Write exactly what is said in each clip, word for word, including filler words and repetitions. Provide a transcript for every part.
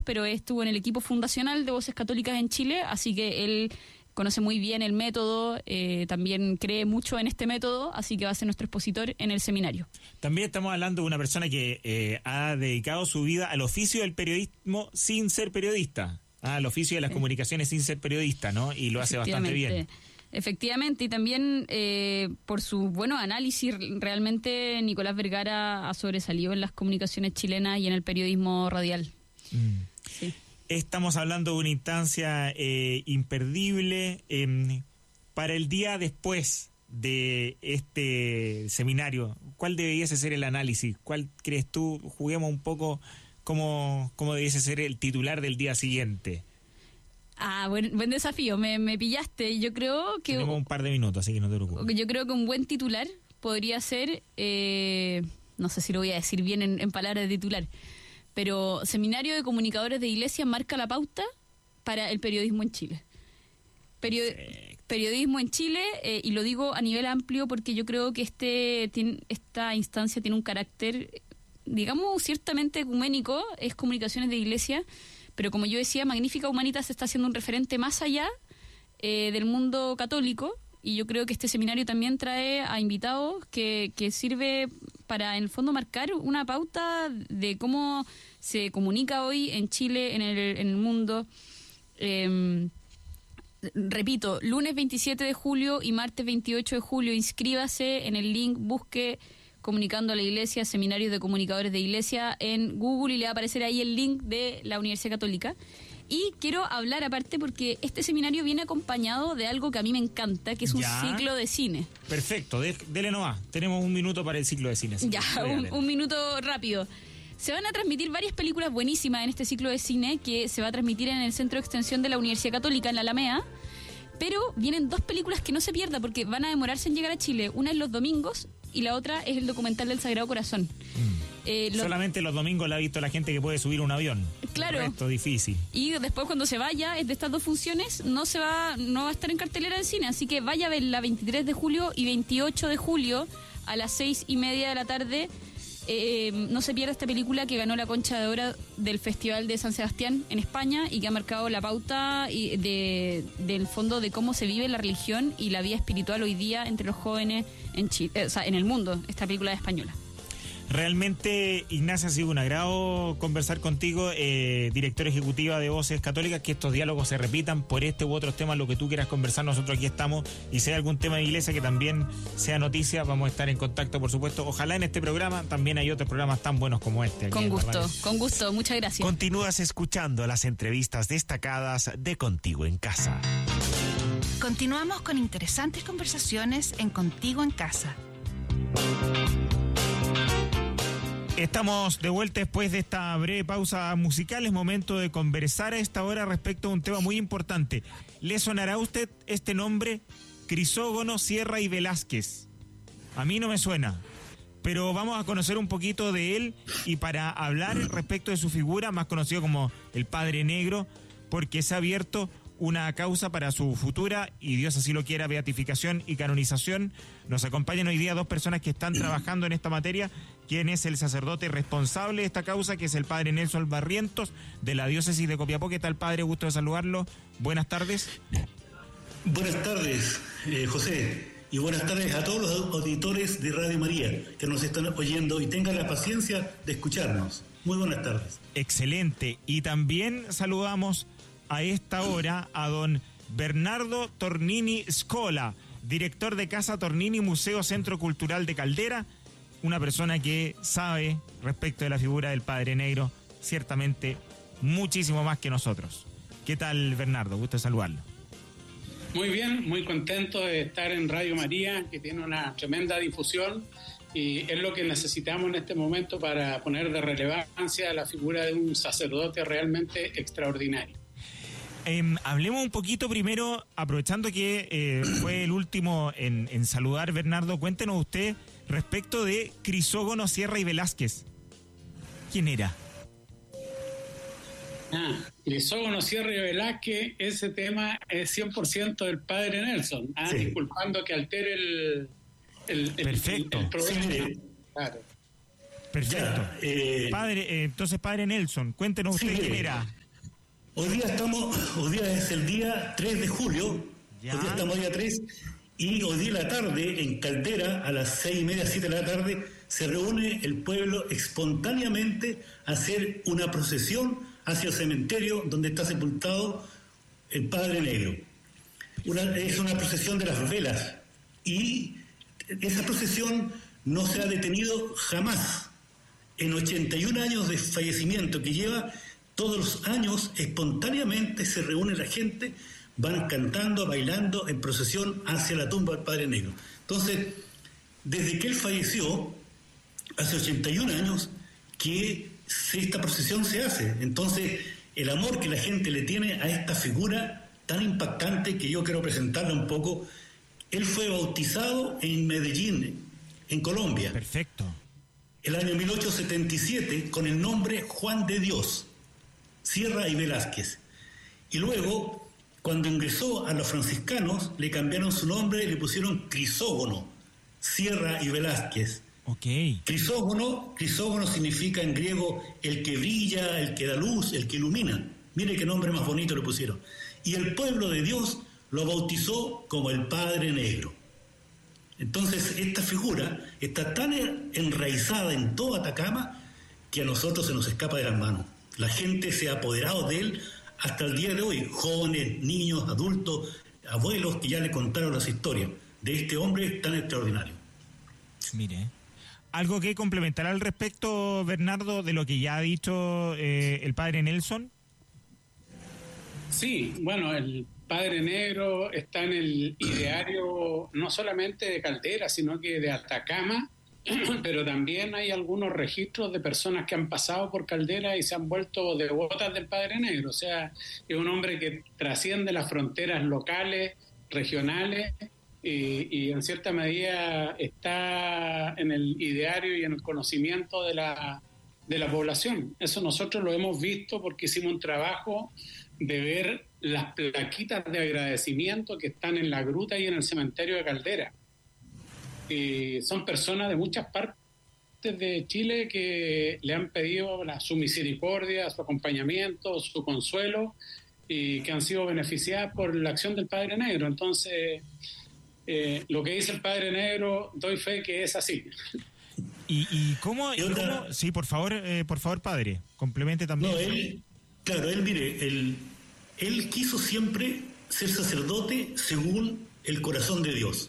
pero estuvo en el equipo fundacional de Voces Católicas en Chile, así que él conoce muy bien el método, eh, también cree mucho en este método, así que va a ser nuestro expositor en el seminario. También estamos hablando de una persona que eh, ha dedicado su vida al oficio del periodismo sin ser periodista, ah, al oficio de las sí. comunicaciones sin ser periodista, ¿no? Y lo hace bastante bien. Efectivamente, y también eh, por su buenos análisis, realmente Nicolás Vergara ha sobresalido en las comunicaciones chilenas y en el periodismo radial. Mm. Sí. Estamos hablando de una instancia eh, imperdible eh, para el día después de este seminario. ¿Cuál debiese ser el análisis? ¿Cuál crees tú? Juguemos un poco cómo, cómo debiese ser el titular del día siguiente. Ah, buen, buen desafío, me, me pillaste. Yo creo que... Tenemos un par de minutos, así que no te preocupes. Yo creo que un buen titular podría ser, eh, no sé si lo voy a decir bien en, en palabras de titular, pero Seminario de Comunicadores de Iglesia marca la pauta para el periodismo en Chile. Perio- periodismo en Chile, eh, y lo digo a nivel amplio porque yo creo que este tiene, esta instancia tiene un carácter, digamos, ciertamente ecuménico, es comunicaciones de iglesia, pero como yo decía, Magnífica Humanitas está siendo un referente más allá eh, del mundo católico, y yo creo que este seminario también trae a invitados que, que sirve para, en el fondo, marcar una pauta de cómo se comunica hoy en Chile, en el, en el mundo. Eh, repito, lunes veintisiete de julio y martes veintiocho de julio, inscríbase en el link, busque Comunicando a la Iglesia, Seminarios de Comunicadores de Iglesia en Google y le va a aparecer ahí el link de la Universidad Católica. Y quiero hablar aparte porque este seminario viene acompañado de algo que a mí me encanta, que es un ya. ciclo de cine. Perfecto, de, dele nomás. Tenemos un minuto para el ciclo de cine. Ya, un, un minuto rápido. Se van a transmitir varias películas buenísimas en este ciclo de cine que se va a transmitir en el Centro de Extensión de la Universidad Católica, en la Alameda. Pero vienen dos películas que no se pierda porque van a demorarse en llegar a Chile. Una es los domingos y la otra es el documental del Sagrado Corazón. Mm. Eh, los... Solamente los domingos la ha visto la gente que puede subir un avión. Claro. Esto difícil. Y después cuando se vaya de estas dos funciones no se va no va a estar en cartelera del cine, así que vaya a verla veintitrés de julio y veintiocho de julio a las seis y media de la tarde. Eh, no se pierda esta película que ganó la Concha de Oro del Festival de San Sebastián en España y que ha marcado la pauta y de, del fondo de cómo se vive la religión y la vida espiritual hoy día entre los jóvenes en Chile, eh, o sea, en el mundo, esta película española. Realmente, Ignacia, ha sido un agrado conversar contigo, eh, directora ejecutiva de Voces Católicas, que estos diálogos se repitan por este u otros temas, lo que tú quieras conversar, nosotros aquí estamos, y si hay algún tema de iglesia que también sea noticia, vamos a estar en contacto, por supuesto. Ojalá en este programa también hay otros programas tan buenos como este. Con gusto, con gusto, muchas gracias. Continúas escuchando las entrevistas destacadas de Contigo en Casa. Continuamos con interesantes conversaciones en Contigo en Casa. Estamos de vuelta después de esta breve pausa musical. Es momento de conversar a esta hora respecto a un tema muy importante. ¿Le sonará a usted este nombre? Crisógono Sierra y Velázquez. A mí no me suena, pero vamos a conocer un poquito de él y para hablar respecto de su figura, más conocido como el Padre Negro, porque se ha abierto una causa para su futura, y Dios así lo quiera, beatificación y canonización. Nos acompañan hoy día dos personas que están trabajando en esta materia. Quien es el sacerdote responsable de esta causa, que es el padre Nelson Barrientos, de la diócesis de Copiapó. ¿Qué tal, padre? Gusto de saludarlo. Buenas tardes. Buenas tardes, eh, José, y buenas tardes a todos los auditores de Radio María que nos están oyendo y tengan la paciencia de escucharnos. Muy buenas tardes. Excelente. Y también saludamos a esta hora a don Bernardo Tornini Scola, director de Casa Tornini, Museo Centro Cultural de Caldera, una persona que sabe respecto de la figura del Padre Negro, ciertamente muchísimo más que nosotros. ¿Qué tal, Bernardo? Gusto de saludarlo. Muy bien, muy contento de estar en Radio María, que tiene una tremenda difusión y es lo que necesitamos en este momento para poner de relevancia la figura de un sacerdote realmente extraordinario. Eh, hablemos un poquito primero, aprovechando que eh, fue el último en, en saludar, Bernardo, cuéntenos usted respecto de Crisógono Sierra y Velázquez. ¿Quién era? Ah, Crisógono Sierra y Velázquez, ese tema es cien por ciento del padre Nelson, ah, sí. Disculpando que altere el, el, el, Perfecto. el, el programa. Sí. Claro. Perfecto. Ya, eh, padre, eh, entonces, padre Nelson, cuéntenos sí, usted quién mire, era. Hoy día estamos, hoy día es el día tres de julio, Ya. hoy día estamos día tres, y hoy día en la tarde, en Caldera, a las seis y media, siete de la tarde, se reúne el pueblo espontáneamente a hacer una procesión hacia el cementerio donde está sepultado el Padre Negro. Una, es una procesión de las velas, y esa procesión no se ha detenido jamás. En ochenta y un años de fallecimiento que lleva, todos los años espontáneamente se reúne la gente, van cantando, bailando en procesión hacia la tumba del Padre Negro. Entonces, desde que él falleció, hace ochenta y un años, que esta procesión se hace. Entonces, el amor que la gente le tiene a esta figura tan impactante, que yo quiero presentarla un poco, él fue bautizado en Medellín, en Colombia. Perfecto. El año mil ochocientos setenta y siete, con el nombre Juan de Dios, Sierra y Velázquez. Y luego, cuando ingresó a los franciscanos, le cambiaron su nombre y le pusieron Crisógono, Sierra y Velázquez. Ok. Crisógono, Crisógono significa en griego el que brilla, el que da luz, el que ilumina. Mire qué nombre más bonito le pusieron. Y el pueblo de Dios lo bautizó como el Padre Negro. Entonces, esta figura está tan enraizada en toda Atacama que a nosotros se nos escapa de las manos. La gente se ha apoderado de él hasta el día de hoy. Jóvenes, niños, adultos, abuelos que ya le contaron las historias de este hombre tan extraordinario. Mire, ¿algo que complementar al respecto, Bernardo, de lo que ya ha dicho eh, el padre Nelson? Sí, bueno, el Padre Negro está en el ideario no solamente de Caldera, sino que de Atacama, pero también hay algunos registros de personas que han pasado por Caldera y se han vuelto devotas del Padre Negro. O sea, es un hombre que trasciende las fronteras locales, regionales, y, y en cierta medida está en el ideario y en el conocimiento de la, de la población. Eso nosotros lo hemos visto porque hicimos un trabajo de ver las plaquitas de agradecimiento que están en la gruta y en el cementerio de Caldera. Y son personas de muchas partes de Chile que le han pedido la, su misericordia, su acompañamiento, su consuelo, y que han sido beneficiadas por la acción del Padre Negro. Entonces, eh, lo que dice el Padre Negro, doy fe que es así. ¿Y, y cómo, y cómo? Sí, por favor, eh, por favor, padre, complemente también. No, él, claro, él, mire, él, él quiso siempre ser sacerdote según el corazón de Dios.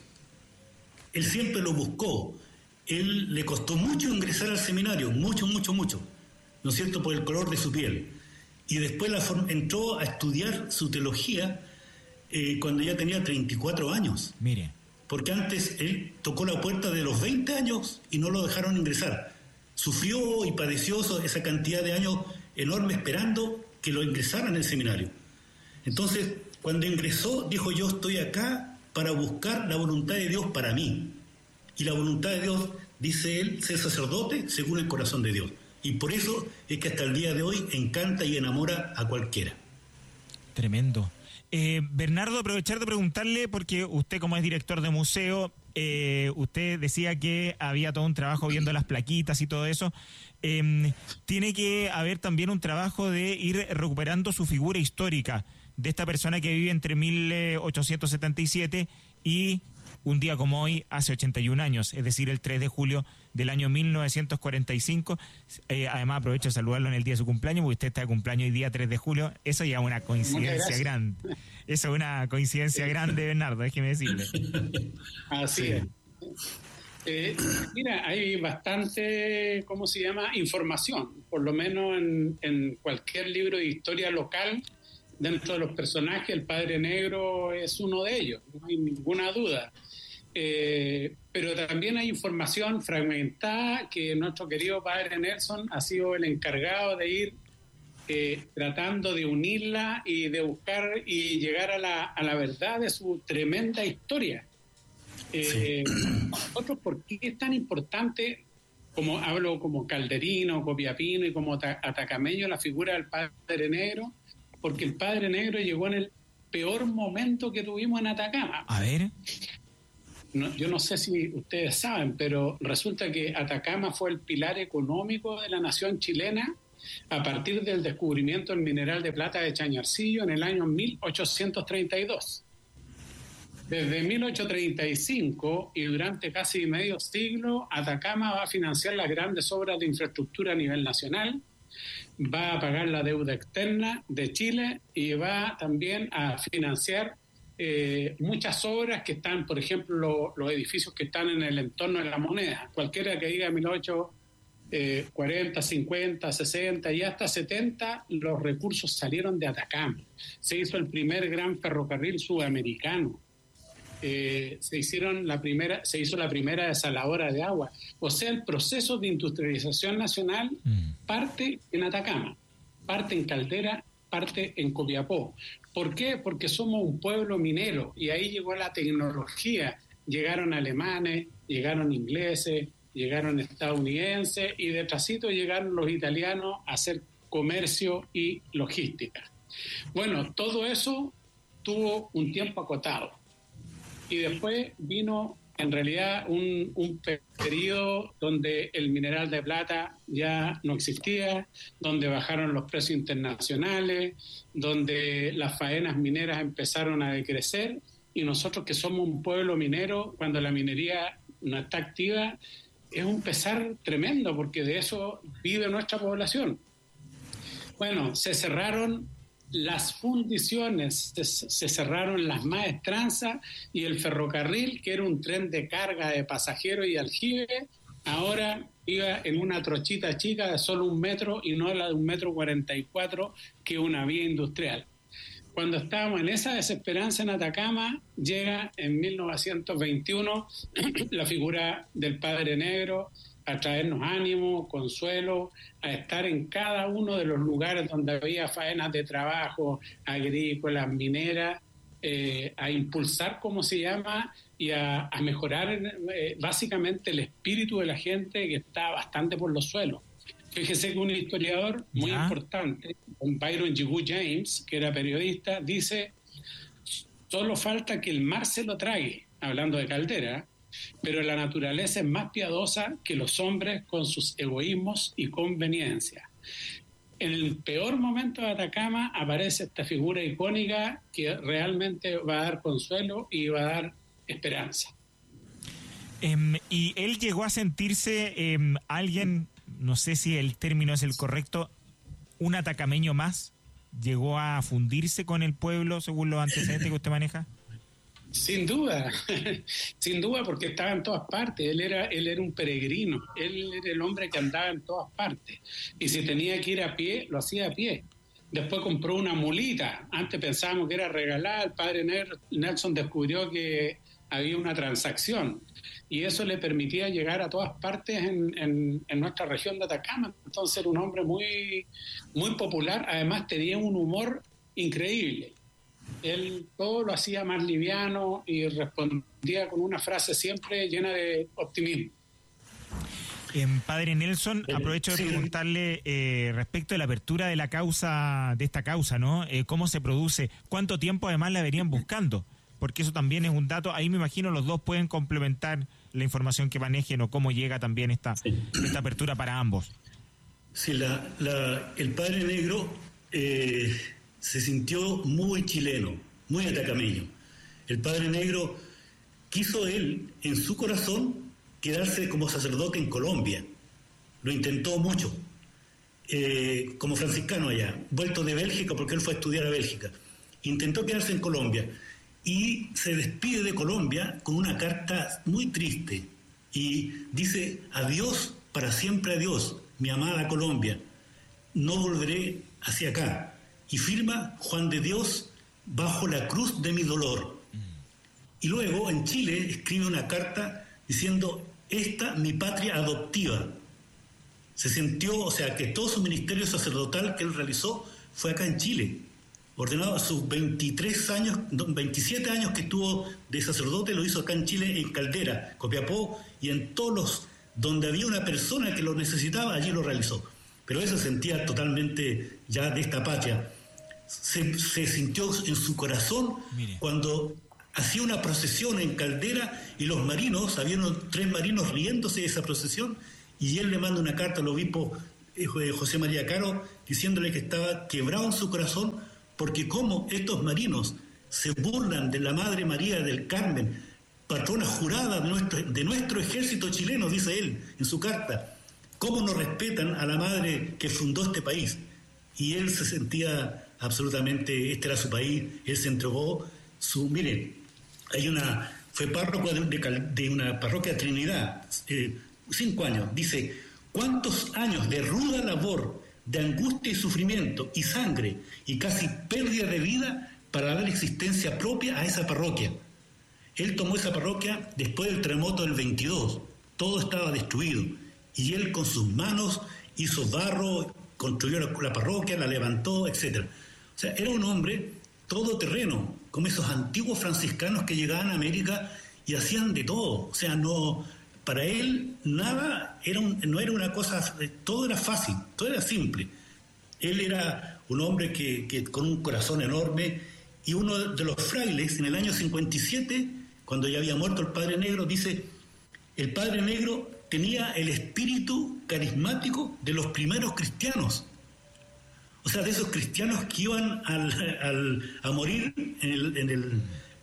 Él siempre lo buscó. Él le costó mucho ingresar al seminario, mucho, mucho, mucho, ¿no es cierto?, por el color de su piel. Y después la form- entró a estudiar su teología eh, cuando ya tenía treinta y cuatro años. Mire. Porque antes él tocó la puerta de los veinte años y no lo dejaron ingresar. Sufrió y padeció esa cantidad de años enorme esperando que lo ingresaran en el seminario. Entonces, cuando ingresó, dijo: yo estoy acá para buscar la voluntad de Dios para mí. Y la voluntad de Dios, dice él, ser sacerdote según el corazón de Dios. Y por eso es que hasta el día de hoy encanta y enamora a cualquiera. Tremendo. Eh, Bernardo, aprovechar de preguntarle, porque usted, como es director de museo, eh, usted decía que había todo un trabajo viendo las plaquitas y todo eso. Eh, tiene que haber también un trabajo de ir recuperando su figura histórica de esta persona que vive entre mil ochocientos setenta y siete y un día como hoy, hace ochenta y un años, es decir, el tres de julio del año mil novecientos cuarenta y cinco. Eh, además, aprovecho de saludarlo en el día de su cumpleaños, porque usted está de cumpleaños hoy día tres de julio. Eso ya es una coincidencia grande. Eso es una coincidencia grande, Bernardo, déjeme decirle. Así sí. es. Eh, mira, hay bastante, ¿cómo se llama?, información, por lo menos en, en cualquier libro de historia local. Dentro de los personajes, el Padre Negro es uno de ellos, no hay ninguna duda. Eh, pero también hay información fragmentada que nuestro querido Padre Nelson ha sido el encargado de ir eh, tratando de unirla y de buscar y llegar a la, a la verdad de su tremenda historia. Eh, sí. Nosotros, ¿por qué es tan importante, como hablo como calderino, copiapino y como atacameño, la figura del Padre Negro? Porque el Padre Negro llegó en el peor momento que tuvimos en Atacama. A ver. no, yo no sé si ustedes saben, pero resulta que Atacama fue el pilar económico de la nación chilena a partir del descubrimiento del mineral de plata de Chañarcillo en el año mil ochocientos treinta y dos. Desde mil ochocientos treinta y cinco y durante casi medio siglo, Atacama va a financiar las grandes obras de infraestructura a nivel nacional, va a pagar la deuda externa de Chile y va también a financiar eh, muchas obras que están, por ejemplo, lo, los edificios que están en el entorno de la moneda. Cualquiera que diga mil ochocientos cuarenta, cincuenta, sesenta y hasta setenta, los recursos salieron de Atacama. Se hizo el primer gran ferrocarril sudamericano. Eh, se hicieron la primera, se hizo la primera desaladora de agua. O sea, el proceso de industrialización nacional mm. parte en Atacama, parte en Caldera, parte en Copiapó. ¿Por qué? Porque somos un pueblo minero y ahí llegó la tecnología. Llegaron alemanes, llegaron ingleses, llegaron estadounidenses y detrásito llegaron los italianos a hacer comercio y logística. Bueno, todo eso tuvo un tiempo acotado. Y después vino, en realidad, un, un periodo donde el mineral de plata ya no existía, donde bajaron los precios internacionales, donde las faenas mineras empezaron a decrecer, y nosotros que somos un pueblo minero, cuando la minería no está activa, es un pesar tremendo, porque de eso vive nuestra población. Bueno, se cerraron las fundiciones, se, se cerraron las maestranzas y el ferrocarril, que era un tren de carga de pasajeros y aljibe, ahora iba en una trochita chica de solo un metro y no la de un metro cuarenta y cuatro, que es una vía industrial. Cuando estábamos en esa desesperanza en Atacama, llega en mil novecientos veintiuno la figura del Padre Negro a traernos ánimo, consuelo, a estar en cada uno de los lugares donde había faenas de trabajo, agrícolas, mineras, eh, a impulsar, como se llama, y a, a mejorar eh, básicamente el espíritu de la gente que está bastante por los suelos. Fíjese que un historiador muy ¿Ya? importante, Byron G. James, que era periodista, dice: solo falta que el mar se lo trague, hablando de Caldera, pero la naturaleza es más piadosa que los hombres con sus egoísmos y conveniencias. En el peor momento de Atacama aparece esta figura icónica que realmente va a dar consuelo y va a dar esperanza. Um, y él llegó a sentirse um, alguien, no sé si el término es el correcto, un atacameño más. ¿Llegó a fundirse con el pueblo según los antecedentes que usted maneja? Sin duda, sin duda, porque estaba en todas partes. Él era, él era un peregrino, él era el hombre que andaba en todas partes. Y si tenía que ir a pie, lo hacía a pie. Después compró una mulita. Antes pensábamos que era regalada. El padre Nelson descubrió que había una transacción. Y eso le permitía llegar a todas partes en, en, en nuestra región de Atacama. Entonces era un hombre muy, muy popular. Además tenía un humor increíble. Él todo lo hacía más liviano y respondía con una frase siempre llena de optimismo. Eh, padre Nelson, aprovecho de sí. preguntarle eh, respecto de la apertura de la causa, de esta causa, ¿no? Eh, ¿Cómo se produce? ¿Cuánto tiempo además la venían buscando? Porque eso también es un dato. Ahí me imagino los dos pueden complementar la información que manejen o cómo llega también esta, sí. esta apertura para ambos. Sí, la, la, el Padre Negro eh, se sintió muy chileno, muy atacameño. El Padre Negro quiso él, en su corazón, quedarse como sacerdote en Colombia. Lo intentó mucho, eh, como franciscano allá, vuelto de Bélgica, porque él fue a estudiar a Bélgica. Intentó quedarse en Colombia y se despide de Colombia con una carta muy triste y dice: adiós, para siempre adiós, mi amada Colombia, no volveré hacia acá. Y firma: Juan de Dios, bajo la cruz de mi dolor. Y luego en Chile escribe una carta diciendo: esta mi patria adoptiva. Se sintió, o sea, que todo su ministerio sacerdotal que él realizó fue acá en Chile. Ordenado a sus veintitrés años, veintisiete años que estuvo de sacerdote, lo hizo acá en Chile, en Caldera, Copiapó, y en todos los, donde había una persona que lo necesitaba, allí lo realizó. Pero él se sentía totalmente ya de esta patria. Se, se sintió en su corazón Mire. cuando hacía una procesión en Caldera y los marinos, había unos, tres marinos riéndose de esa procesión, y él le manda una carta al obispo eh, José María Caro diciéndole que estaba quebrado en su corazón porque como estos marinos se burlan de la Madre María del Carmen, patrona jurada de nuestro, de nuestro ejército chileno, dice él en su carta, cómo no respetan a la madre que fundó este país. Y él se sentía absolutamente, este era su país, él se entregó su, miren, hay una, fue párroco de, de, de una parroquia Trinidad, eh, cinco años, dice, ¿cuántos años de ruda labor, de angustia y sufrimiento y sangre y casi pérdida de vida para dar existencia propia a esa parroquia? Él tomó esa parroquia después del terremoto del veintidós, todo estaba destruido, y él con sus manos hizo barro, construyó la, la parroquia, la levantó, etcétera. O sea, era un hombre todoterreno, como esos antiguos franciscanos que llegaban a América y hacían de todo. O sea, no, para él nada era un, no era una cosa, todo era fácil, todo era simple. Él era un hombre que, que con un corazón enorme, y uno de los frailes en el año cincuenta y siete, cuando ya había muerto el Padre Negro, dice, el Padre Negro tenía el espíritu carismático de los primeros cristianos. O sea, de esos cristianos que iban al, al, a morir en, el, en, el,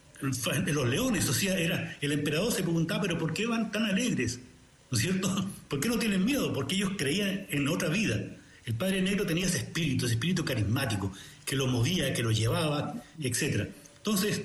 en los leones. O sea, era, el emperador se preguntaba, ¿pero por qué van tan alegres? ¿No es cierto? ¿Por qué no tienen miedo? Porque ellos creían en otra vida. El Padre Negro tenía ese espíritu, ese espíritu carismático, que lo movía, que lo llevaba, etcétera. Entonces,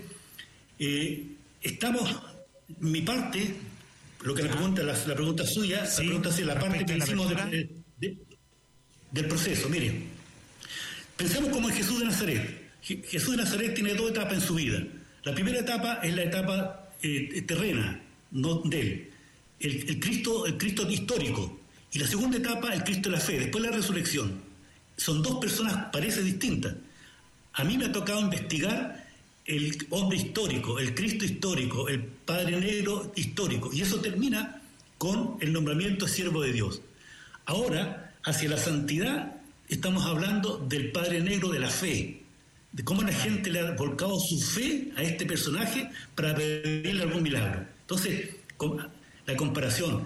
eh, estamos, mi parte, lo que la pregunta, la, la pregunta suya, sí, la pregunta es la parte que hicimos de, de, de, del proceso. Mire, pensemos como en Jesús de Nazaret. Jesús de Nazaret tiene dos etapas en su vida. La primera etapa es la etapa eh, terrena, no de él. El, el Cristo, el Cristo histórico. Y la segunda etapa, el Cristo de la fe, después la resurrección. Son dos personas, parece distintas. A mí me ha tocado investigar el hombre histórico, el Cristo histórico, el Padre Negro histórico, y eso termina con el nombramiento de siervo de Dios. Ahora, hacia la santidad, estamos hablando del Padre Negro de la fe, de cómo la gente le ha volcado su fe a este personaje para pedirle algún milagro. Entonces, la comparación,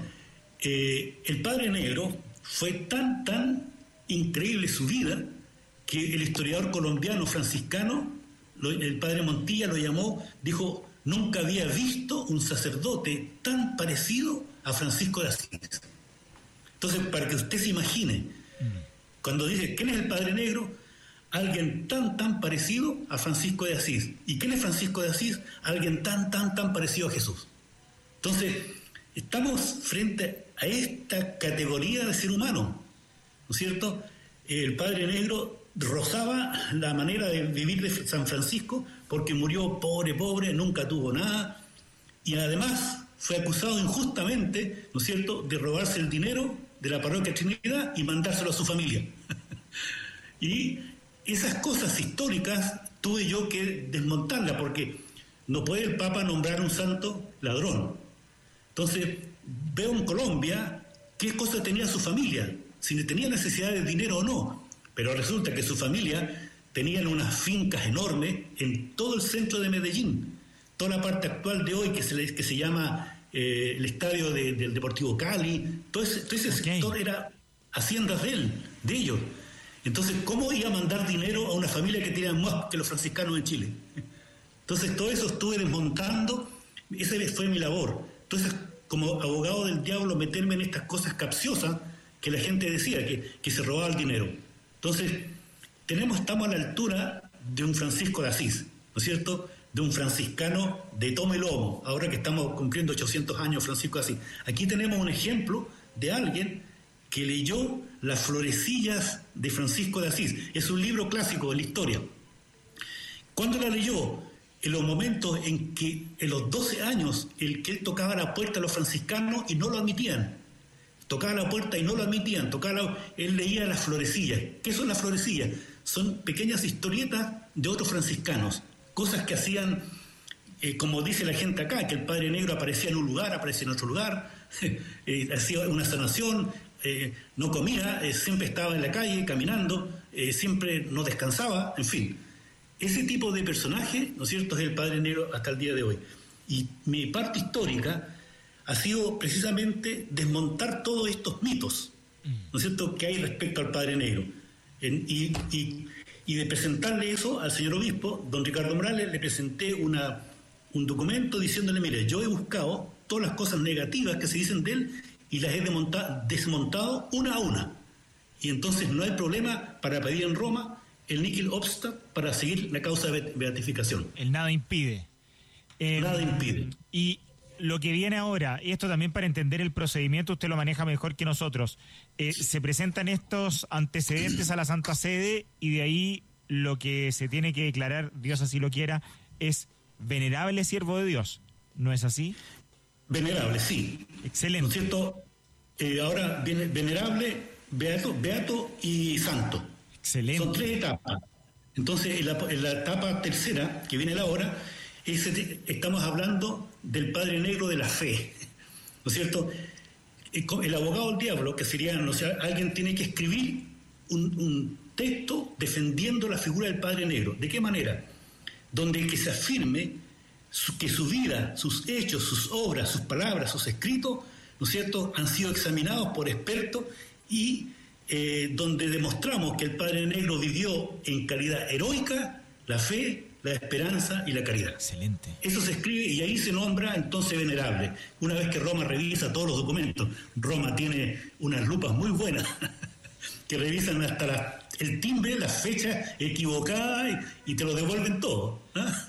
eh, el Padre Negro fue tan, tan increíble su vida que el historiador colombiano franciscano, el padre Montilla lo llamó, dijo, nunca había visto un sacerdote tan parecido a Francisco de Asís. Entonces, para que usted se imagine, cuando dice, ¿quién es el Padre Negro? Alguien tan, tan parecido a Francisco de Asís. ¿Y quién es Francisco de Asís? Alguien tan, tan, tan parecido a Jesús. Entonces, estamos frente a esta categoría de ser humano, ¿no es cierto? El Padre Negro rozaba la manera de vivir de San Francisco porque murió pobre, pobre, nunca tuvo nada, y además fue acusado injustamente, ¿no es cierto?, de robarse el dinero de la parroquia Trinidad y mandárselo a su familia. Y esas cosas históricas tuve yo que desmontarlas porque no puede el Papa nombrar un santo ladrón. Entonces veo en Colombia qué cosa tenía su familia, si tenía necesidad de dinero o no. Pero resulta que su familia tenían unas fincas enormes en todo el centro de Medellín. Toda la parte actual de hoy que se, que se llama eh, el estadio de, del Deportivo Cali, todo ese, todo ese okay. sector era haciendas de él, de ellos. Entonces, ¿cómo iba a mandar dinero a una familia que tenía más que los franciscanos en Chile? Entonces, todo eso estuve desmontando, esa fue mi labor. Entonces, como abogado del diablo, meterme en estas cosas capciosas que la gente decía, que, que se robaba el dinero. Entonces, tenemos, estamos a la altura de un Francisco de Asís, ¿no es cierto?, de un franciscano de toma y lomo, ahora que estamos cumpliendo ochocientos años Francisco de Asís. Aquí tenemos un ejemplo de alguien que leyó Las florecillas de Francisco de Asís. Es un libro clásico de la historia. ¿Cuándo la leyó? En los momentos en que, en los doce años, el que él tocaba la puerta a los franciscanos y no lo admitían. Tocaba la puerta y no lo admitían, tocaba la, él leía las florecillas. ¿Qué son las florecillas? Son pequeñas historietas de otros franciscanos, cosas que hacían, eh, como dice la gente acá, que el Padre Negro aparecía en un lugar, aparecía en otro lugar, eh, hacía una sanación, eh, no comía, eh, siempre estaba en la calle caminando, eh, siempre no descansaba, en fin. ese tipo de personaje, ¿no es cierto?, es el Padre Negro hasta el día de hoy. Y mi parte histórica ha sido precisamente desmontar todos estos mitos, ¿no es cierto?, que hay respecto al Padre Negro. En, y, y, y de presentarle eso al señor obispo, don Ricardo Morales, le presenté una, un documento diciéndole, mire, yo he buscado todas las cosas negativas que se dicen de él y las he desmontado, desmontado una a una. Y entonces no hay problema para pedir en Roma el níquel obstat para seguir la causa de beatificación. El nada impide. Eh, nada impide. Y lo que viene ahora, y esto también para entender el procedimiento, usted lo maneja mejor que nosotros, eh, se presentan estos antecedentes a la Santa Sede y de ahí lo que se tiene que declarar, Dios así lo quiera, es venerable siervo de Dios. ¿No es así? Venerable, sí. Excelente. ¿No es cierto? Eh, ahora viene venerable, beato, beato y santo. Excelente. Son tres etapas. Entonces, en la, en la etapa tercera, que viene la hora, es, estamos hablando del Padre Negro de la fe. ¿No es cierto? El abogado del diablo, que sería, no sé, alguien tiene que escribir un, un texto defendiendo la figura del Padre Negro. ¿De qué manera? Donde que se afirme su, que su vida, sus hechos, sus obras, sus palabras, sus escritos, ¿no es cierto?, han sido examinados por expertos y eh, donde demostramos que el Padre Negro vivió en calidad heroica la fe, la esperanza y la caridad. Excelente. Eso se escribe y ahí se nombra entonces venerable. Una vez que Roma revisa todos los documentos, Roma tiene unas lupas muy buenas que revisan hasta la, el timbre, las fechas equivocadas y, y te lo devuelven todo. ¿Ah?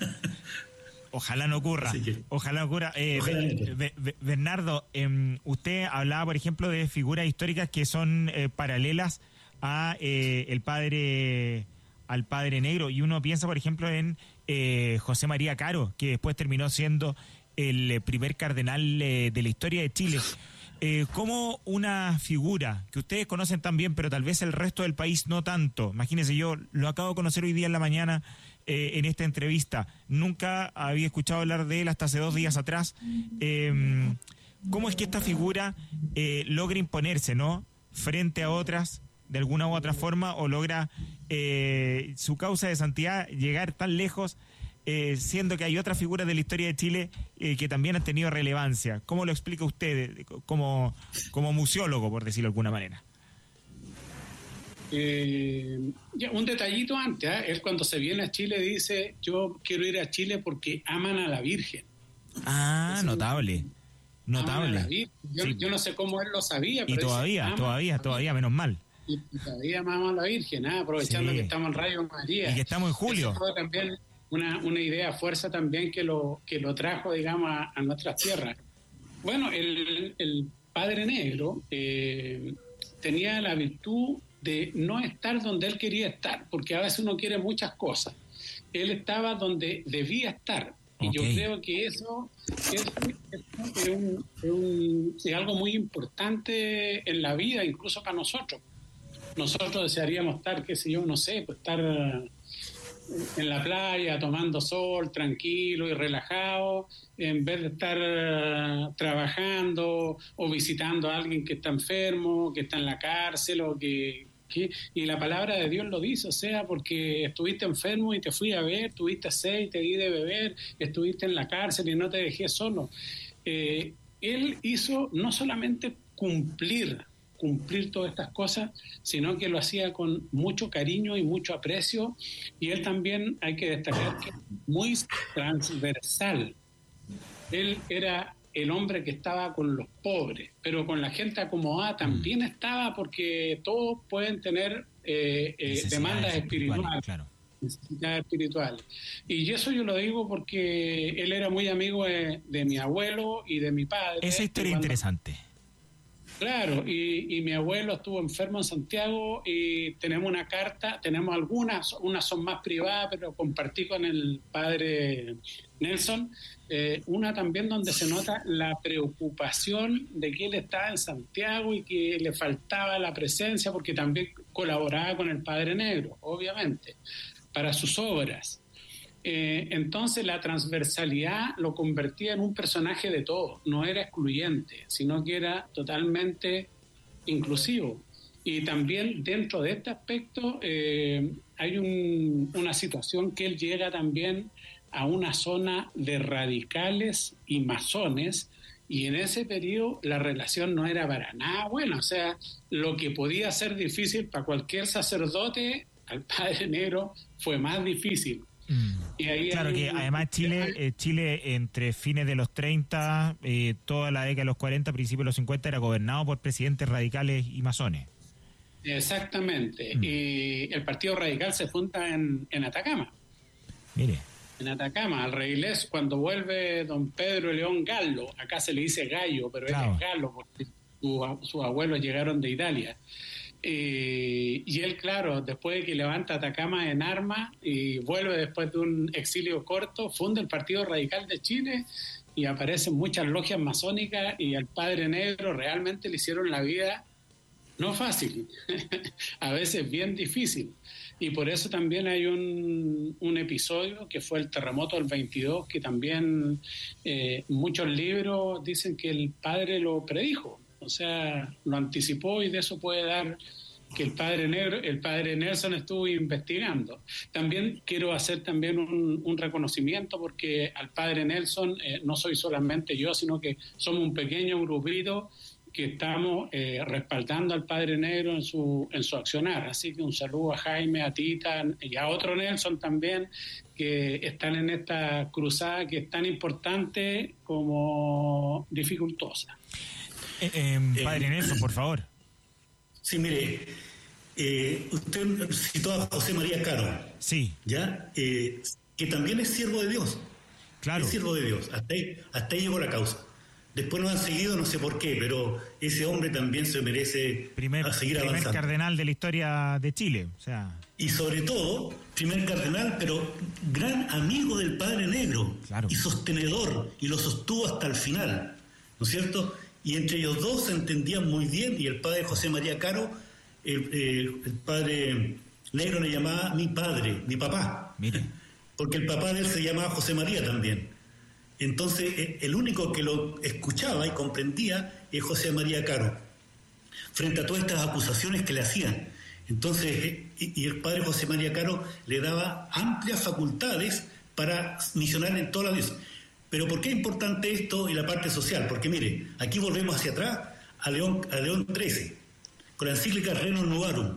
Ojalá no ocurra. Que, ojalá ocurra. Eh, ojalá Be, Be, Be, Bernardo, eh, usted hablaba, por ejemplo, de figuras históricas que son eh, paralelas a eh, el padre, al Padre Negro, y uno piensa, por ejemplo, en eh, José María Caro, que después terminó siendo el primer cardenal eh, de la historia de Chile. Eh, como una figura que ustedes conocen tan bien, pero tal vez el resto del país no tanto. Imagínense, yo lo acabo de conocer hoy día en la mañana eh, en esta entrevista. Nunca había escuchado hablar de él hasta hace dos días atrás. Eh, ¿Cómo es que esta figura eh, logra imponerse, ¿no?, frente a otras de alguna u otra forma, o logra eh, su causa de santidad llegar tan lejos, Eh, siendo que hay otras figuras de la historia de Chile eh, que también han tenido relevancia? ¿Cómo lo explica usted como, como museólogo, por decirlo de alguna manera? Eh, ya, un detallito antes, ¿eh? Él cuando se viene a Chile dice, yo quiero ir a Chile porque aman a la Virgen. Ah, Entonces, notable. Notable. A la Virgen. Yo, sí. yo no sé cómo él lo sabía. Y pero todavía, dice, todavía, todavía, menos mal. Y todavía amamos a la Virgen, ¿eh? Aprovechando sí. que estamos en Radio María. Y que estamos en julio. Eso fue también Una, una idea fuerza también que lo que lo trajo, digamos, a, a nuestras tierras. Bueno, el, el Padre Negro eh, tenía la virtud de no estar donde él quería estar, porque a veces uno quiere muchas cosas. Él estaba donde debía estar. Y okay. yo creo que eso es, es, un, es, un, es algo muy importante en la vida, incluso para nosotros. Nosotros desearíamos estar, qué sé yo, no sé, pues estar en la playa tomando sol, tranquilo y relajado, en vez de estar uh, trabajando o visitando a alguien que está enfermo, que está en la cárcel, o que, que y la palabra de Dios lo dice, o sea, porque estuviste enfermo y te fui a ver, tuviste sed y te di de beber, estuviste en la cárcel y no te dejé solo. Eh, él hizo no solamente cumplir cumplir todas estas cosas, sino que lo hacía con mucho cariño y mucho aprecio, y él también, hay que destacar, que es muy transversal. Él era el hombre que estaba con los pobres, pero con la gente acomodada también estaba, porque todos pueden tener eh, eh, demandas espirituales, claro. necesidades espirituales. Y eso yo lo digo porque él era muy amigo de, de mi abuelo y de mi padre. Esa historia cuando, interesante. Claro, y, y mi abuelo estuvo enfermo en Santiago y tenemos una carta, tenemos algunas, unas son más privadas, pero compartí con el padre Nelson, eh, una también donde se nota la preocupación de que él estaba en Santiago y que le faltaba la presencia, porque también colaboraba con el Padre Negro, obviamente, para sus obras. Eh, entonces la transversalidad lo convertía en un personaje de todo, no era excluyente, sino que era totalmente inclusivo. Y también dentro de este aspecto eh, hay un, una situación que él llega también a una zona de radicales y masones, y en ese periodo la relación no era para nada buena. O sea, lo que podía ser difícil para cualquier sacerdote, al Padre Negro fue más difícil. Mm. Y ahí claro que un... además Chile, eh, Chile entre fines de los treinta, eh, toda la década de los cuarenta, principios de los cincuenta, era gobernado por presidentes radicales y masones. Exactamente. Mm. Y el Partido Radical se funda en, en Atacama. Mire. En Atacama, al Reilés, cuando vuelve don Pedro León Gallo, acá se le dice Gallo, pero claro, él es Gallo porque sus su abuelos llegaron de Italia. Eh, y él, claro, después de que levanta Atacama en armas y vuelve después de un exilio corto, funda el Partido Radical de Chile y aparecen muchas logias masónicas, y al Padre Negro realmente le hicieron la vida no fácil, a veces bien difícil. Y por eso también hay un, un episodio que fue el terremoto del veintidós, que también eh, muchos libros dicen que el padre lo predijo, o sea, lo anticipó, y de eso puede dar que el padre Negro, el padre Nelson estuvo investigando. También quiero hacer también un, un reconocimiento, porque al padre Nelson eh, no soy solamente yo, sino que somos un pequeño grupito que estamos eh, respaldando al Padre Negro en su en su accionar. Así que un saludo a Jaime, a Tita y a otro Nelson también, que están en esta cruzada que es tan importante como dificultosa. Eh, eh, padre eh, Nelson, por favor. Sí, mire, eh, usted citó a José María Caro. Sí. ¿Ya? Eh, que también es siervo de Dios. Claro. Es siervo de Dios. Hasta ahí, hasta ahí llegó la causa. Después nos han seguido, no sé por qué, pero ese hombre también se merece primer, a seguir primer avanzando. Primer cardenal de la historia de Chile. O sea. Y sobre todo, primer cardenal, pero gran amigo del Padre Negro. Claro. Y sostenedor, y lo sostuvo hasta el final, ¿no es cierto? Y entre ellos dos se entendían muy bien, y el Padre José María Caro, el, el, el Padre Negro le llamaba mi padre, mi papá. Mire. Porque el papá de él se llamaba José María también. Entonces, el único que lo escuchaba y comprendía es José María Caro, frente a todas estas acusaciones que le hacían. Entonces, y el padre José María Caro le daba amplias facultades para misionar en toda la diócesis. Pero ¿por qué es importante esto y la parte social? Porque mire, aquí volvemos hacia atrás a León, a León trece, con la encíclica Rerum Novarum.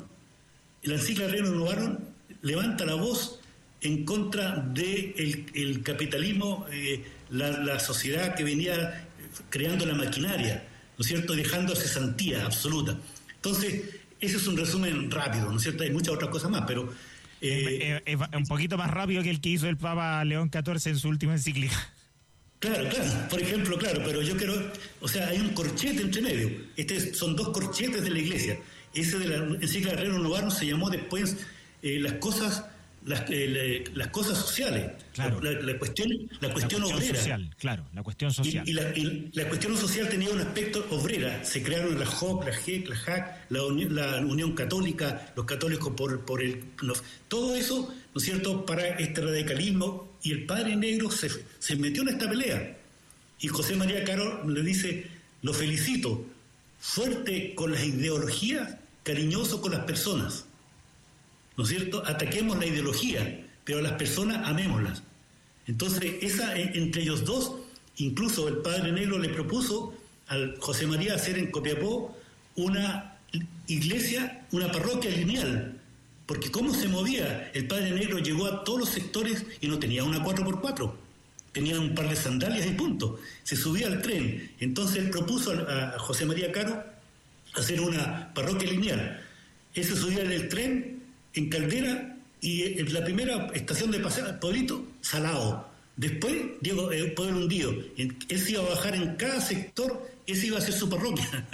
La encíclica Rerum Novarum levanta la voz en contra del de el capitalismo, eh, la, la sociedad que venía creando la maquinaria, ¿no es cierto?, dejando cesantía absoluta. Entonces, ese es un resumen rápido, ¿no es cierto? Hay muchas otras cosas más, pero... Eh, es, es, es un poquito más rápido que el que hizo el Papa León catorce en su última encíclica. Claro, claro, por ejemplo, claro, pero yo quiero... O sea, hay un corchete entre medio. Este son dos corchetes de la Iglesia. Ese de la encíclica Rerum Novarum se llamó después eh, las cosas... Las, eh, las cosas sociales, claro. la, la cuestión, la cuestión, la cuestión obrera. Social, claro, la cuestión social. Y, y, la, y la cuestión social tenía un aspecto obrera. Se crearon la J O C, la G E C, la J A C, la Unión, la Unión Católica, los católicos por, por el... Los, todo eso, ¿no es cierto?, para este radicalismo. Y el Padre Negro se, se metió en esta pelea. Y José María Caro le dice, lo felicito, fuerte con las ideologías, cariñoso con las personas. ¿No es cierto? Ataquemos la ideología, pero a las personas amémoslas. Entonces, esa entre ellos dos, incluso el Padre Negro le propuso al José María hacer en Copiapó una iglesia, una parroquia lineal, porque cómo se movía, el Padre Negro llegó a todos los sectores y no tenía una cuatro por cuatro, tenía un par de sandalias y punto, se subía al tren. Entonces él propuso a José María Caro hacer una parroquia lineal. Él se subía en el tren en Caldera, y en la primera estación de paseo, Pueblito, Salado. Después, Diego, eh, Pueblo Hundido. Él se iba a bajar en cada sector, ese iba a ser su parroquia.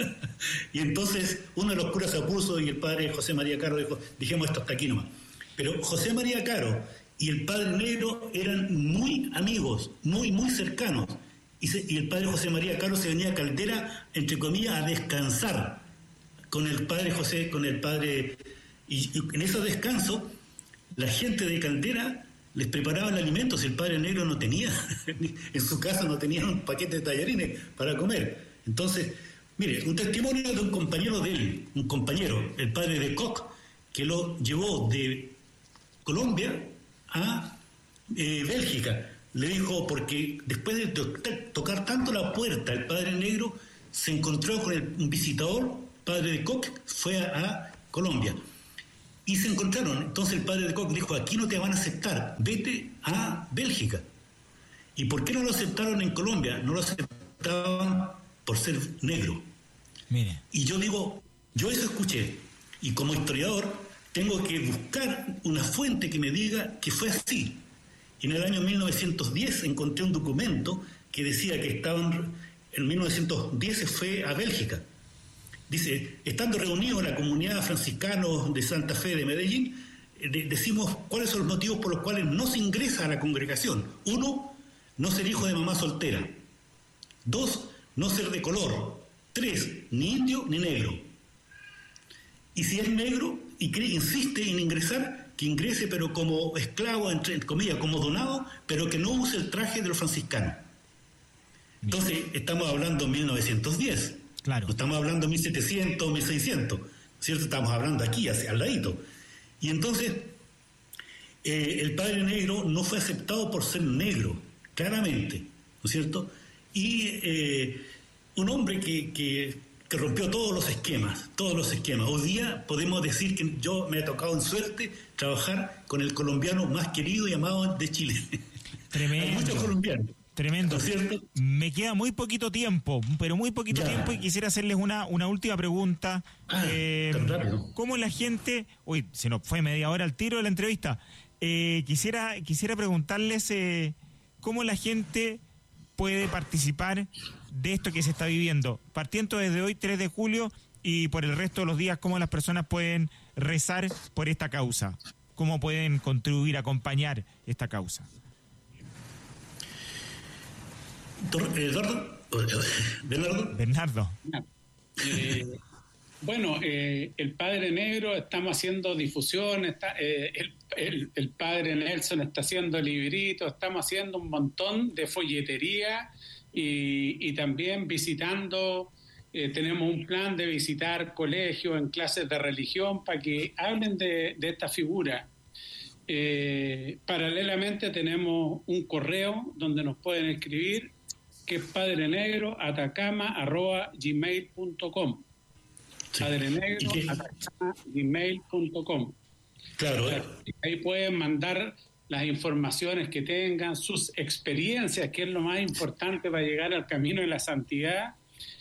Y entonces, uno de los curas se opuso y el padre José María Caro dijo, dijimos esto hasta aquí nomás. Pero José María Caro y el Padre Negro eran muy amigos, muy, muy cercanos. Y, se, y el padre José María Caro se venía a Caldera, entre comillas, a descansar con el padre José, con el padre... Y en esos descansos, la gente de Caldera les preparaba el alimento. Si el Padre Negro no tenía, en su casa no tenía un paquete de tallarines para comer. Entonces, Mire, un testimonio de un compañero de él, un compañero, el padre de Koch, que lo llevó de Colombia a eh, Bélgica. Le dijo, porque después de to- tocar tanto la puerta, el padre negro se encontró con el, un visitador, padre de Koch, fue a, a Colombia. Y se encontraron. Entonces el padre de Koch dijo, aquí no te van a aceptar, vete a Bélgica. ¿Y por qué no lo aceptaron en Colombia? No lo aceptaban por ser negro. Mire. Y yo digo, yo eso escuché. Y como historiador tengo que buscar una fuente que me diga que fue así. Y en el año mil novecientos diez encontré un documento que decía que estaban, en mil novecientos diez se fue a Bélgica. Dice, estando reunidos en la comunidad franciscanos de Santa Fe de Medellín, de, decimos cuáles son los motivos por los cuales no se ingresa a la congregación. Uno, no ser hijo de mamá soltera. Dos, no ser de color. Tres, ni indio ni negro. Y si es negro y cree, insiste en ingresar, que ingrese pero como esclavo, entre comillas, como donado, pero que no use el traje de los franciscanos. Entonces, estamos hablando de mil novecientos diez. Claro. No estamos hablando de mil setecientos, mil seiscientos, ¿cierto? Estamos hablando aquí, hacia al ladito. Y entonces, eh, el padre negro no fue aceptado por ser negro, claramente, ¿no es cierto? Y eh, un hombre que, que, que rompió todos los esquemas, todos los esquemas. Hoy día podemos decir que yo me ha tocado en suerte trabajar con el colombiano más querido y amado de Chile. Tremendo. Hay muchos colombianos. Tremendo. ¿No es cierto? Me queda muy poquito tiempo, pero muy poquito Ya. tiempo, y quisiera hacerles una, una última pregunta. Ah, Eh, tan rápido. ¿Cómo la gente... Uy, se nos fue media hora al tiro de la entrevista. Eh, quisiera, quisiera preguntarles eh, cómo la gente puede participar de esto que se está viviendo, partiendo desde hoy, tres de julio, y por el resto de los días, cómo las personas pueden rezar por esta causa, cómo pueden contribuir, acompañar esta causa. Eduardo, Bernardo. Bernardo. Eh, bueno, eh, el Padre Negro, estamos haciendo difusión, está, eh, el, el, el Padre Nelson está haciendo libritos, estamos haciendo un montón de folletería y, y también visitando, eh, tenemos un plan de visitar colegios en clases de religión para que hablen de, de esta figura. Eh, paralelamente tenemos un correo donde nos pueden escribir, que es padrenegro atacama arroba gmail punto com. Sí. Padrenegro atacama gmail punto com. Claro, eh. Ahí pueden mandar las informaciones que tengan, sus experiencias, que es lo más importante para llegar al camino de la santidad.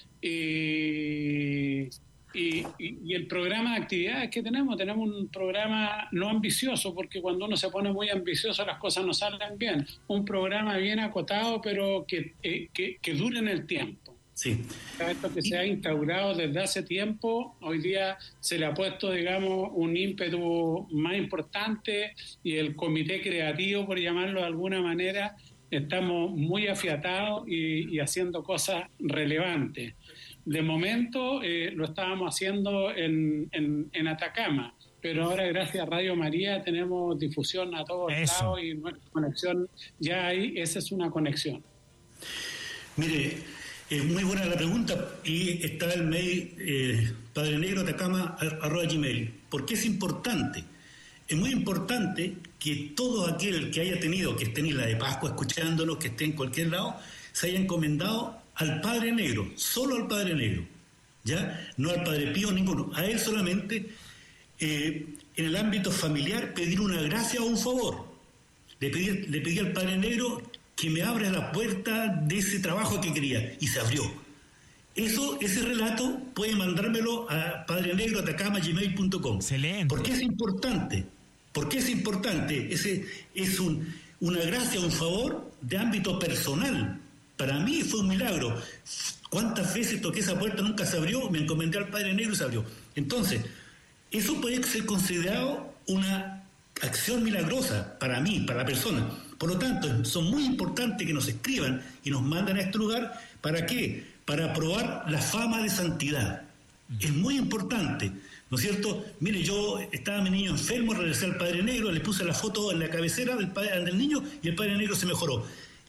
Y, y, y el programa de actividades que tenemos, tenemos un programa no ambicioso, porque cuando uno se pone muy ambicioso las cosas no salen bien. Un programa bien acotado, pero que, eh, que, que dure en el tiempo. Sí. Esto que se ha instaurado desde hace tiempo, hoy día se le ha puesto, digamos, un ímpetu más importante, y el comité creativo, por llamarlo de alguna manera, estamos muy afiatados y, y haciendo cosas relevantes. De momento eh, lo estábamos haciendo en, en, en Atacama, pero ahora gracias a Radio María tenemos difusión a todos Eso. lados y nuestra conexión ya hay, esa es una conexión. Mire, es muy buena la pregunta, y está el mail eh, padrenegro atacama arroba gmail. ¿Por qué es importante? Es muy importante que todo aquel que haya tenido, que esté en Isla de Pascua escuchándonos, que esté en cualquier lado, se haya encomendado al Padre Negro, solo al Padre Negro, ¿ya? No al Padre Pío, ninguno. A él solamente, eh, en el ámbito familiar, pedir una gracia o un favor. Le pedí, le pedí al Padre Negro que me abra la puerta de ese trabajo que quería, y se abrió. Eso, ese relato puede mandármelo a padrenegro atacama gmail punto com. Excelente. ¿Por qué es importante? ¿Por qué es importante? Ese es un, una gracia, un favor de ámbito personal. Para mí fue un milagro. ¿Cuántas veces toqué esa puerta? Nunca se abrió, me encomendé al Padre Negro y se abrió. Entonces, eso puede ser considerado una acción milagrosa para mí, para la persona. Por lo tanto, son muy importantes que nos escriban y nos manden a este lugar. ¿Para qué? Para probar la fama de santidad. Es muy importante, ¿no es cierto? Mire, yo estaba mi niño enfermo, regresé al Padre Negro, le puse la foto en la cabecera del, padre, del niño y el Padre Negro se mejoró.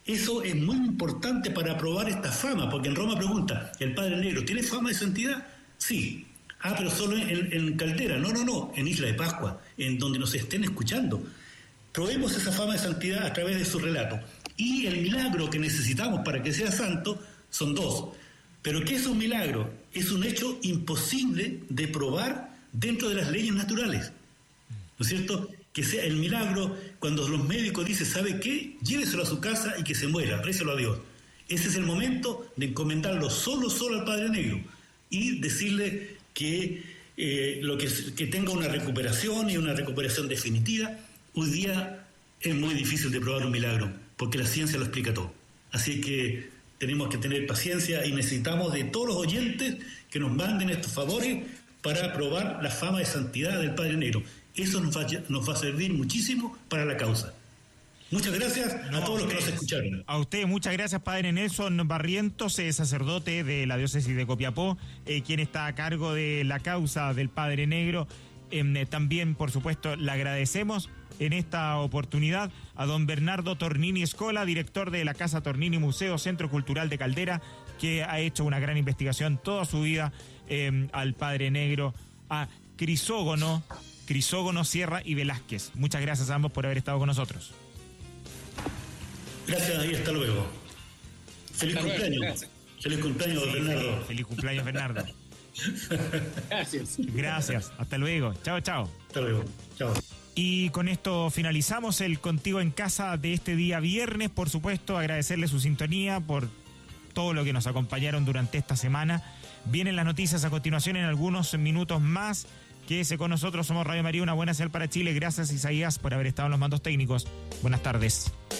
Eso es muy importante para probar esta fama, porque en Roma pregunta, ¿el Padre Negro tiene fama de santidad? Sí. Ah, pero solo en, en Caldera. No, no, no, en Isla de Pascua, en donde nos estén escuchando. Probemos esa fama de santidad a través de su relato. Y el milagro que necesitamos para que sea santo son dos. ¿Pero qué es un milagro? Es un hecho imposible de probar dentro de las leyes naturales. ¿No es cierto? Que sea el milagro cuando los médicos dicen, ¿sabe qué? Lléveselo a su casa y que se muera, apréselo a Dios. Ese es el momento de encomendarlo solo, solo al Padre Negro y decirle que, eh, lo que, que tenga una recuperación y una recuperación definitiva. Hoy día es muy difícil de probar un milagro, porque la ciencia lo explica todo. Así que tenemos que tener paciencia y necesitamos de todos los oyentes que nos manden estos favores para probar la fama de santidad del Padre Negro. Eso nos va, nos va a servir muchísimo para la causa. Muchas gracias no, a todos los que nos escucharon. A usted, muchas gracias, Padre Nelson Barrientos, eh, sacerdote de la diócesis de Copiapó, eh, quien está a cargo de la causa del Padre Negro. Eh, también, por supuesto, le agradecemos en esta oportunidad a don Bernardo Tornini Escola, director de la Casa Tornini Museo Centro Cultural de Caldera, que ha hecho una gran investigación toda su vida eh, al Padre Negro, a Crisógono, Crisógono Sierra y Velázquez. Muchas gracias a ambos por haber estado con nosotros. Gracias y hasta luego. Feliz hasta cumpleaños. Luego, Feliz cumpleaños, sí, Bernardo. Feliz cumpleaños, Bernardo. Gracias. Gracias. Hasta luego. Chao, chao. Hasta luego. Chao. Y con esto finalizamos el Contigo en Casa de este día viernes. Por supuesto, agradecerle su sintonía por todo lo que nos acompañaron durante esta semana. Vienen las noticias a continuación en algunos minutos más. Quédese con nosotros, somos Radio María, una buena señal para Chile. Gracias, Isaías, por haber estado en los mandos técnicos. Buenas tardes.